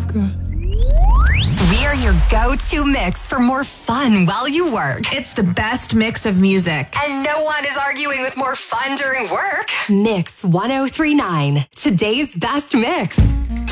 got. We're your go-to mix for more fun while you work. It's the best mix of music. And no one is arguing with more fun during work. Mix 1039, today's best mix.